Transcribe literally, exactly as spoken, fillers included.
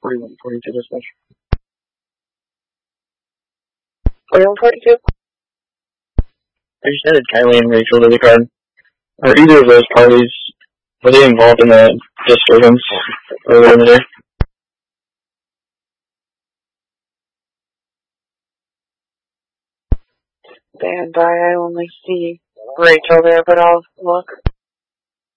forty-one forty-two dispatch. forty-one forty-two? I just added Kylie and Rachel to the card. Are either of those parties, were they involved in that disturbance earlier in the day? Stand by, I only see Rachel there, but I'll look.